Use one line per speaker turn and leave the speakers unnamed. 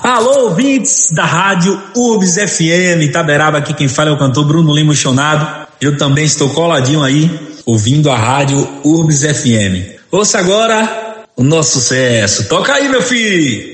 Alô, ouvintes da rádio Urbs FM Itaberaba, aqui quem fala é o cantor Bruno Lima Chonado. Eu também estou coladinho aí, ouvindo a rádio Urbs FM. Ouça agora o nosso sucesso. Toca aí, meu filho!